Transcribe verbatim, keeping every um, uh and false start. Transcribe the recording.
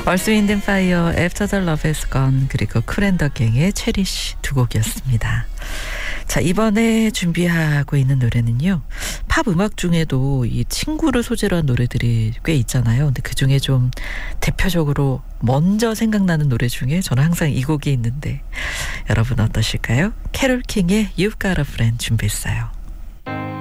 얼스 윈드 앤 파이어, After the Love Has Gone, 그리고 쿨앤더갱의 체리쉬 두 곡이었습니다. 자, 이번에 준비하고 있는 노래는요, 팝 음악 중에도 이 친구를 소재로 한 노래들이 꽤 있잖아요. 근데 그중에 좀 대표적으로 먼저 생각나는 노래 중에 저는 항상 이 곡이 있는데 여러분 어떠실까요? 캐롤 킹의 You've Got a Friend 준비했어요.